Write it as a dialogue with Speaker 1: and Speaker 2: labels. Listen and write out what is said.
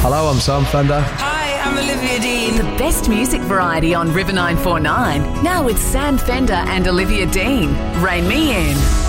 Speaker 1: Hello, I'm Sam Fender.
Speaker 2: Hi, I'm Olivia Dean.
Speaker 3: The best music variety on River 949. Now with Sam Fender and Olivia Dean. Rein me in.